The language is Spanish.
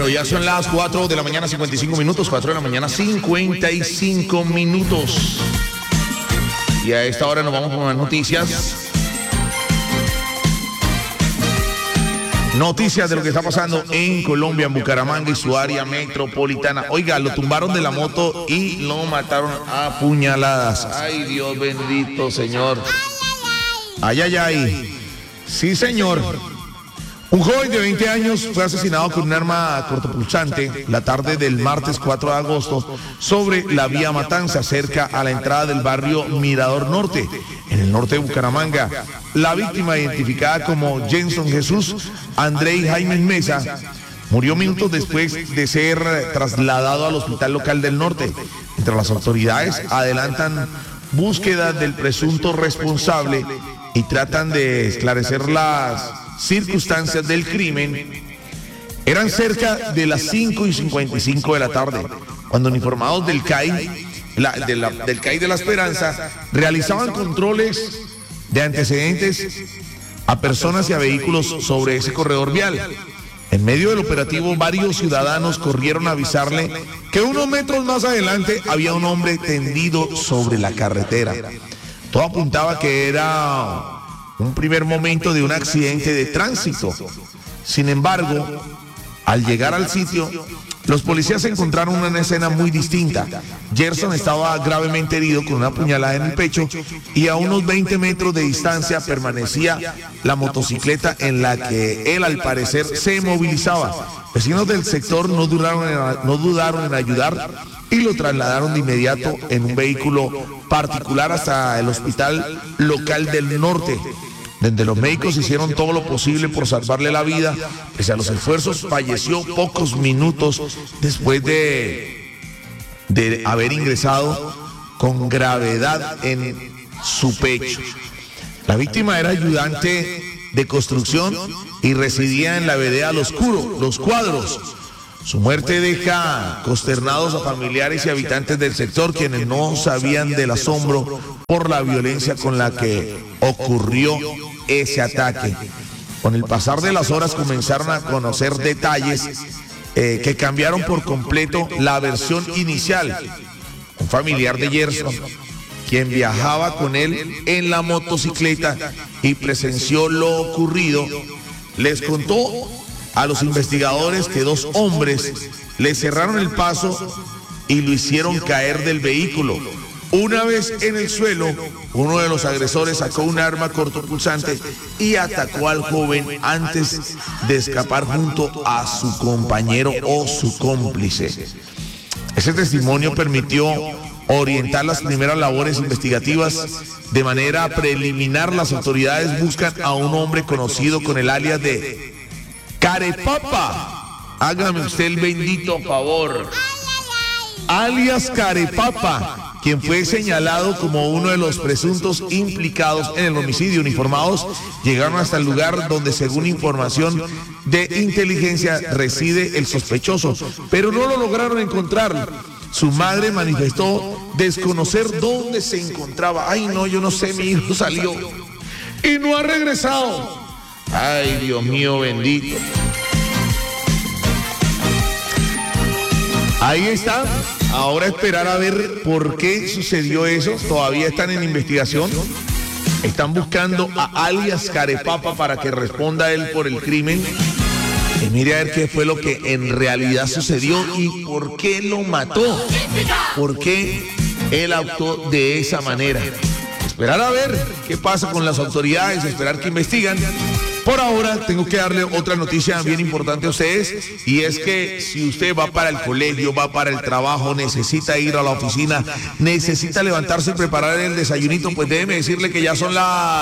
Bueno, ya son las 4 de la mañana, 55 minutos, 4 de la mañana, 55 minutos. Y a esta hora nos vamos con las noticias. Noticias de lo que está pasando en Colombia, en Bucaramanga y su área metropolitana. Oiga, lo tumbaron de la moto y lo mataron a puñaladas. Ay, Dios bendito, señor. Ay, ay, ay. Sí, señor. Un joven de 20 años fue asesinado con un arma cortopunzante la tarde del martes 4 de agosto sobre la vía Matanza, cerca a la entrada del barrio Mirador Norte, en el norte de Bucaramanga. La víctima, identificada como Jenson Jesús Andrei Jaime Mesa, murió minutos después de ser trasladado al hospital local del norte. Entre las autoridades adelantan búsqueda del presunto responsable y tratan de esclarecer las circunstancias del crimen. Eran cerca de las 5:55 de la tarde, cuando uniformados del CAI, del CAI de la Esperanza, realizaban controles de antecedentes a personas y a vehículos sobre ese corredor vial. En medio del operativo, varios ciudadanos corrieron a avisarle que unos metros más adelante había un hombre tendido sobre la carretera. Todo apuntaba que era un primer momento de un accidente de tránsito. Sin embargo, al llegar al sitio, los policías encontraron una escena muy distinta. Gerson estaba gravemente herido con una puñalada en el pecho y a unos 20 metros de distancia permanecía la motocicleta en la que él al parecer se movilizaba. Vecinos del sector no dudaron en ayudar y lo trasladaron de inmediato en un vehículo particular hasta el hospital local del norte, donde los médicos hicieron todo lo posible por salvarle la vida. Pese a los esfuerzos, falleció pocos minutos después de haber ingresado con gravedad en su pecho. La víctima era ayudante de construcción y residía en la vereda Los Cuadros. Su muerte deja consternados a familiares y habitantes del sector, quienes no sabían del asombro por la violencia con la que ocurrió ese ataque. Con el pasar de las horas comenzaron a conocer detalles que cambiaron por completo la versión inicial. Un familiar de Gerson, quien viajaba con él en la motocicleta y presenció lo ocurrido, les contó a los investigadores que dos hombres le cerraron el paso y lo hicieron caer del vehículo. Una vez en el suelo, uno de los agresores sacó un arma cortopunzante y atacó al joven antes de escapar junto a su compañero o su cómplice. Ese testimonio permitió orientar las primeras labores investigativas. De manera preliminar, las autoridades buscan a un hombre conocido con el alias de Carepapa. Hágame usted el bendito favor. Alias Carepapa, quien fue señalado como uno de los presuntos implicados en el homicidio. Uniformados llegaron hasta el lugar donde, según información de inteligencia, reside el sospechoso, pero no lo lograron encontrar. Su madre manifestó desconocer dónde se encontraba. Ay, no, yo no sé, mi hijo salió y no ha regresado. Ay, Dios mío bendito. Ahí está. Ahora esperar a ver por qué sucedió eso. Todavía están en investigación. Están buscando a alias Carepapa para que responda él por el crimen. Y mire a ver qué fue lo que en realidad sucedió y por qué lo mató. ¿Por qué él actuó de esa manera? Esperar a ver qué pasa con las autoridades, esperar que investigan. Por ahora tengo que darle otra noticia bien importante a ustedes, y es que si usted va para el colegio, va para el trabajo, necesita ir a la oficina, necesita levantarse y preparar el desayunito, pues déjeme decirle que ya son las